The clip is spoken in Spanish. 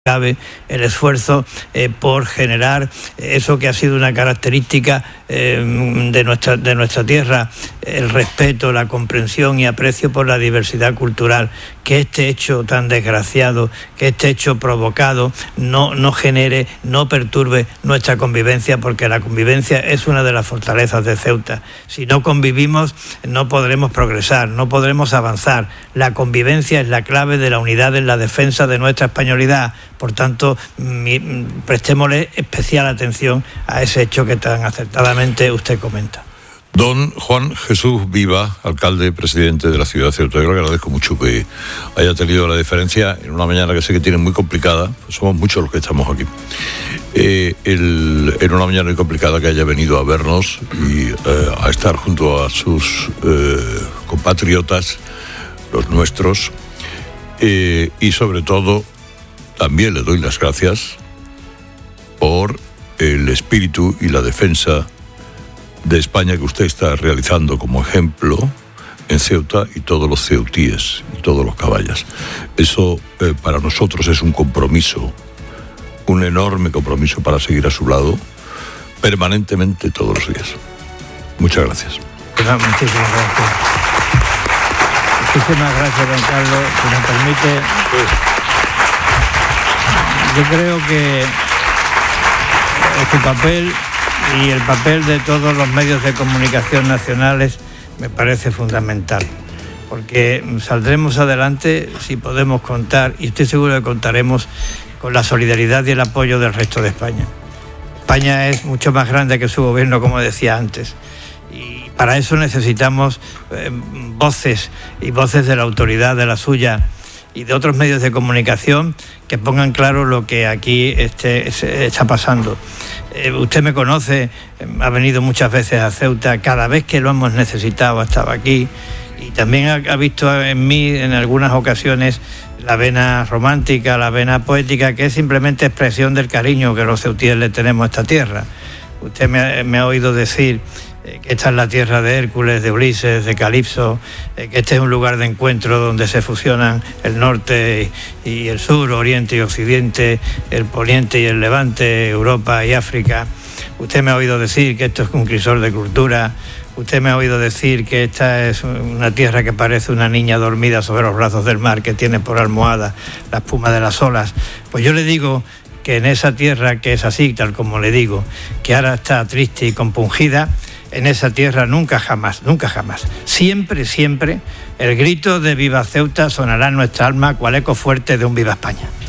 cabe el esfuerzo por generar eso que ha sido una característica de nuestra tierra, el respeto, la comprensión y aprecio por la diversidad cultural, que este hecho tan desgraciado, que este hecho provocado no genere, no perturbe nuestra convivencia, porque la convivencia es una de las fortalezas de Ceuta. Si no convivimos no podremos progresar, no podremos avanzar. La convivencia es la clave de la unidad en la defensa de nuestra españolidad. Por tanto, prestémosle especial atención a ese hecho que tan acertadamente usted comenta. Don Juan Jesús Viva, alcalde, presidente de la ciudad de Ceuta, yo le agradezco mucho que haya tenido la deferencia en una mañana que sé que tiene muy complicada, pues somos muchos los que estamos aquí, en una mañana muy complicada, que haya venido a vernos y a estar junto a sus compatriotas, los nuestros, y sobre todo también le doy las gracias por el espíritu y la defensa de España que usted está realizando como ejemplo en Ceuta, y todos los ceutíes y todos los caballas. Eso para nosotros es un compromiso, un enorme compromiso para seguir a su lado permanentemente todos los días. Muchas gracias. Muchísimas gracias. Muchísimas gracias, don Carlos. Si me permite, yo creo que su papel y el papel de todos los medios de comunicación nacionales me parece fundamental, porque saldremos adelante si podemos contar, y estoy seguro que contaremos con la solidaridad y el apoyo del resto de España. España es mucho más grande que su gobierno, como decía antes, y para eso necesitamos voces de la autoridad, de la suya y de otros medios de comunicación, que pongan claro lo que aquí está pasando. Usted me conoce, ha venido muchas veces a Ceuta, cada vez que lo hemos necesitado estaba aquí, y también ha visto en mí en algunas ocasiones la vena romántica, la vena poética, que es simplemente expresión del cariño que los ceutíes le tenemos a esta tierra. Usted me ha oído decir que esta es la tierra de Hércules, de Ulises, de Calipso, que este es un lugar de encuentro donde se fusionan el norte y el sur, oriente y occidente, el poniente y el levante, Europa y África. Usted me ha oído decir que esto es un crisol de cultura. Usted me ha oído decir que esta es una tierra que parece una niña dormida sobre los brazos del mar, que tiene por almohada la espuma de las olas. Pues yo le digo que en esa tierra que es así, tal como le digo, que ahora está triste y compungida, en esa tierra nunca jamás, siempre, siempre, el grito de Viva Ceuta sonará en nuestra alma cual eco fuerte de un Viva España.